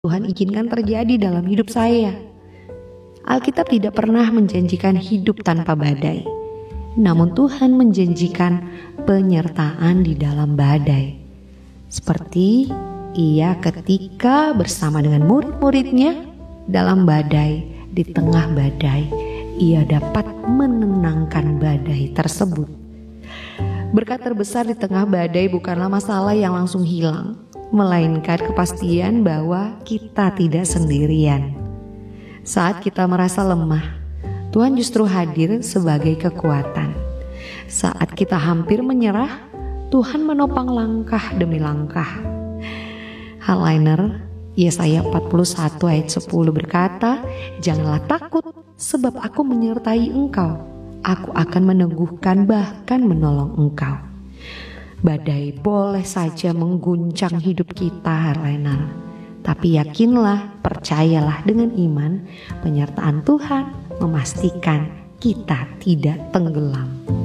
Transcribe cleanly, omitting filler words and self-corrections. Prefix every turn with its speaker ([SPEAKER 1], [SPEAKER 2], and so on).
[SPEAKER 1] Tuhan izinkan terjadi dalam hidup saya. Alkitab tidak pernah menjanjikan hidup tanpa badai, namun Tuhan menjanjikan penyertaan di dalam badai. Seperti Ia ketika bersama dengan murid-muridnya dalam badai, di tengah badai, Ia dapat menenangkan badai tersebut. Berkat terbesar di tengah badai bukanlah masalah yang langsung hilang, melainkan kepastian bahwa kita tidak sendirian. Saat kita merasa lemah, Tuhan justru hadir sebagai kekuatan. Saat kita hampir menyerah, Tuhan menopang langkah demi langkah. Halliner, Yesaya 41 ayat 10 berkata, "Janganlah takut, sebab aku menyertai engkau. Aku akan meneguhkan bahkan menolong engkau." Badai boleh saja mengguncang hidup kita, Halliner. Tapi yakinlah, percayalah dengan iman, penyertaan Tuhan memastikan kita tidak tenggelam.